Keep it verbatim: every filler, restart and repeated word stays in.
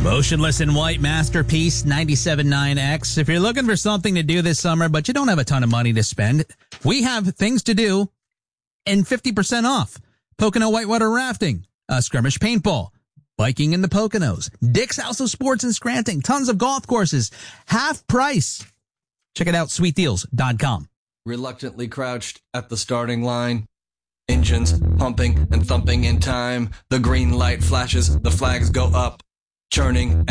Motionless in White Masterpiece ninety-seven point nine X. If you're looking for something to do this summer, but you don't have a ton of money to spend, we have things to do and fifty percent off. Pocono Whitewater Rafting, uh, Skirmish Paintball, biking in the Poconos, Dick's House of Sports in Scranton, tons of golf courses, half price. Check it out, sweet deals dot com. Reluctantly crouched at the starting line. Engines pumping and thumping in time. The green light flashes, the flags go up, churning